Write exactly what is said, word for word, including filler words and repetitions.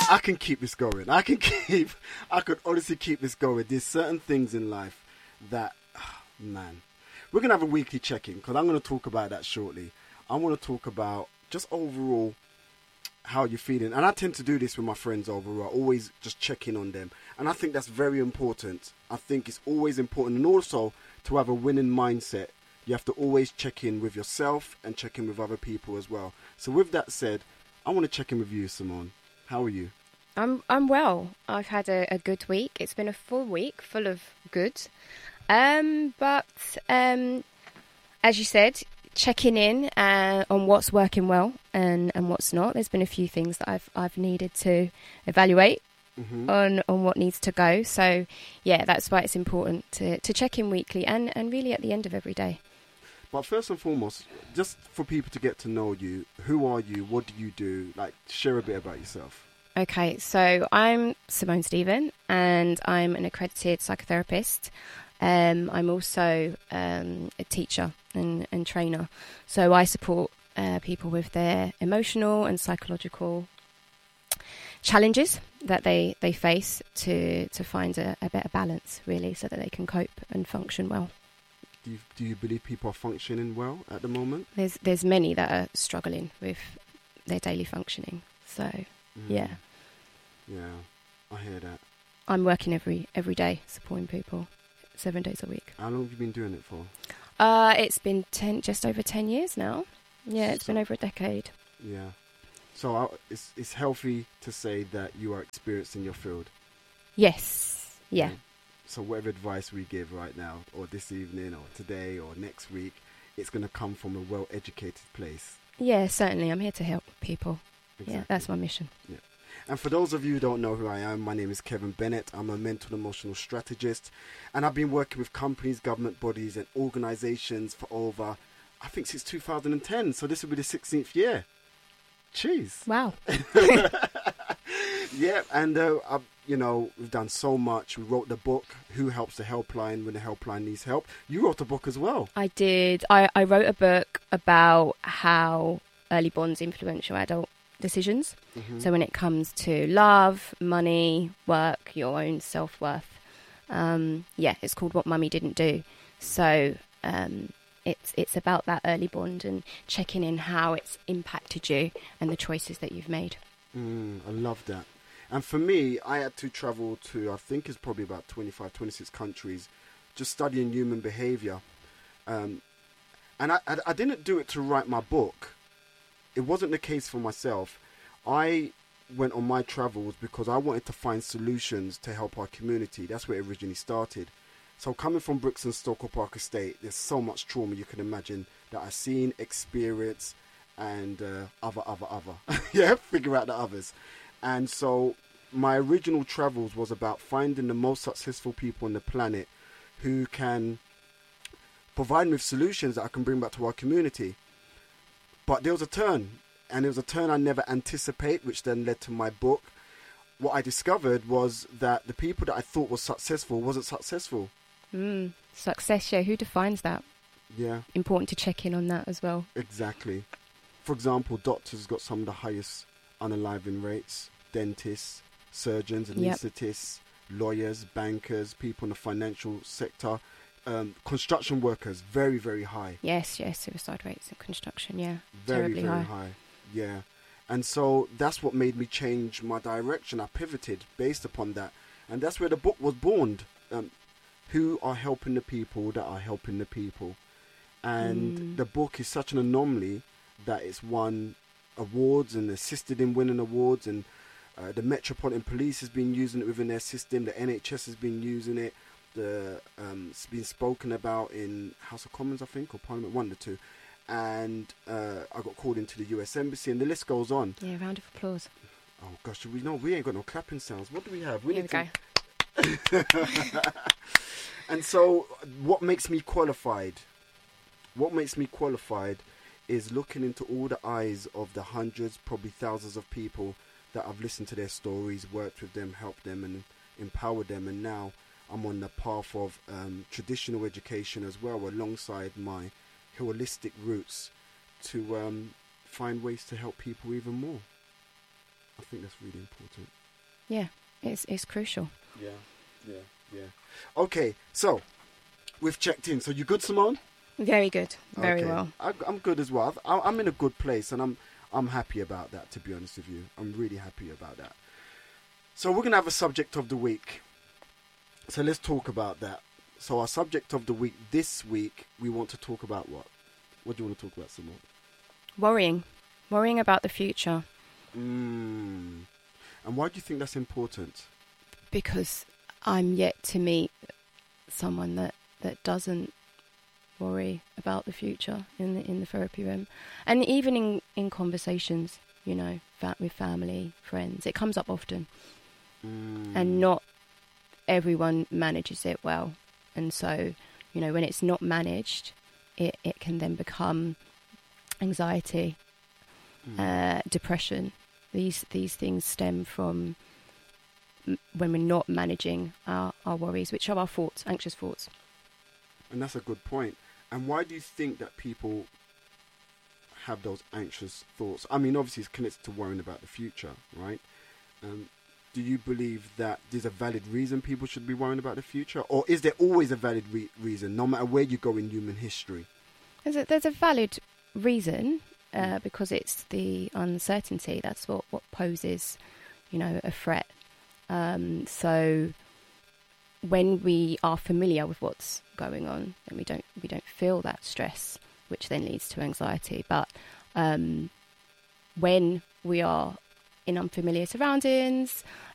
I can keep this going. I can keep, I could honestly keep this going. There's certain things in life that, oh, man, we're going to have a weekly check-in because I'm going to talk about that shortly. I want to talk about just overall how you're feeling. And I tend to do this with my friends overall. I always just check in on them. And I think that's very important. I think it's always important. And also to have a winning mindset, you have to always check in with yourself and check in with other people as well. So with that said, I want to check in with you, Simone. How are you? I'm I'm well. I've had a, a good week. It's been a full week, full of good. Um, but um, as you said, checking in uh, on what's working well and, and what's not. There's been a few things that I've I've needed to evaluate mm-hmm. on on what needs to go. So yeah, that's why it's important to, to check in weekly and, and really at the end of every day. But first and foremost, just for people to get to know you, who are you? What do you do? Like, share a bit about yourself. Okay, so I'm Simone Stephen, and I'm an accredited psychotherapist. Um, I'm also um, a teacher and, and trainer. So I support uh, people with their emotional and psychological challenges that they, they face to, to find a, a better balance, really, so that they can cope and function well. Do you, do you believe people are functioning well at the moment? There's there's many that are struggling with their daily functioning. So, mm. yeah. Yeah, I hear that. I'm working every every day supporting people, seven days a week. How long have you been doing it for? Uh, it's been ten, just over ten years now. Yeah, it's so, been over a decade. Yeah. So uh, it's it's healthy to say that you are experienced in your field. Yes. Yeah. Mm. So whatever advice we give right now, or this evening, or today, or next week, it's going to come from a well-educated place. Yeah, certainly. I'm here to help people. Exactly. Yeah, that's my mission. Yeah. And for those of you who don't know who I am, my name is Kevin Bennett. I'm a mental and emotional strategist, and I've been working with companies, government bodies, and organisations for over, I think, since two thousand ten. So this will be the sixteenth year. Jeez. Wow. Yeah, and uh, I've, you know, we've done so much. We wrote the book, Who Helps the Helpline When the Helpline Needs Help. You wrote a book as well. I did. I, I wrote a book about how early bonds influence your adult decisions. Mm-hmm. So when it comes to love, money, work, your own self-worth. Um, yeah, it's called What Mummy Didn't Do. So um, it's it's about that early bond and checking in how it's impacted you and the choices that you've made. Mm, I love that. And for me, I had to travel to, I think it's probably about twenty-five, twenty-six countries, just studying human behaviour. Um, and I, I, I didn't do it to write my book. It wasn't the case for myself. I went on my travels because I wanted to find solutions to help our community. That's where it originally started. So coming from Brixton Stoker Park Estate, there's so much trauma you can imagine that I've seen, experienced, and uh, other, other, other. yeah, figure out the others. And so my original travels was about finding the most successful people on the planet who can provide me with solutions that I can bring back to our community. But there was a turn, and it was a turn I never anticipate, which then led to my book. What I discovered was that the people that I thought was successful wasn't successful. Mm, success, yeah. Who defines that? Yeah. Important to check in on that as well. Exactly. For example, doctors got some of the highest unaliving rates, dentists, surgeons, anaesthetists, yep. lawyers, bankers, people in the financial sector, um, construction workers, very, very high. Yes, yes, suicide rates in construction, yeah. Very, terribly very high. high, yeah. And so that's what made me change my direction. I pivoted based upon that. And that's where the book was born. Um, who are helping the people that are helping the people. And mm. the book is such an anomaly that it's won awards and assisted in winning awards, and uh, the Metropolitan Police has been using it within their system, the N H S has been using it, the um, it's been spoken about in House of Commons, I think, or Parliament, one of the two, and uh, I got called into the U S Embassy, and the list goes on. Yeah, round of applause. Oh gosh, we know we ain't got no clapping sounds. What do we have? We Here need we to... go. And so what makes me qualified? What makes me qualified is looking into all the eyes of the hundreds, probably thousands of people that I've listened to their stories, worked with them, helped them and empowered them. And now I'm on the path of um, traditional education as well, alongside my holistic roots, to um, find ways to help people even more. I think that's really important. Yeah, it's it's crucial. Yeah, yeah, yeah. Okay, so we've checked in. So you good, Simone? Very good. Very okay. well. I, I'm good as well. I, I'm in a good place, and I'm I'm happy about that. To be honest with you, I'm really happy about that. So we're gonna have a subject of the week. So let's talk about that. So our subject of the week this week, we want to talk about what? What do you want to talk about, Simone? Worrying. Worrying about the future. Mm. And why do you think that's important? Because I'm yet to meet someone that, that doesn't worry about the future in the, in the therapy room. And even in, in conversations, you know, fa- with family, friends, it comes up often. Mm. And not everyone manages it well. And so, you know, when it's not managed, it, it can then become anxiety, mm. uh, depression. These these things stem from m- when we're not managing our, our worries, which are our thoughts, anxious thoughts. And that's a good point. And why do you think that people have those anxious thoughts? I mean, obviously it's connected to worrying about the future, right? Um, do you believe that there's a valid reason people should be worrying about the future? Or is there always a valid re- reason, no matter where you go in human history? There's a, there's a valid reason, uh, because it's the uncertainty. That's what, what poses, you know, a threat. Um, so when we are familiar with what's going on, then we don't we don't feel that stress, which then leads to anxiety. But um, when we are in unfamiliar surroundings,